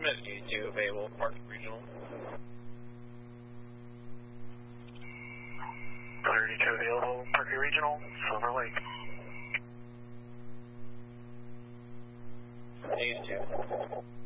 Smith, D2 available, Park Regional. Clear D2 available, Parkway Regional, Silver Lake. D2.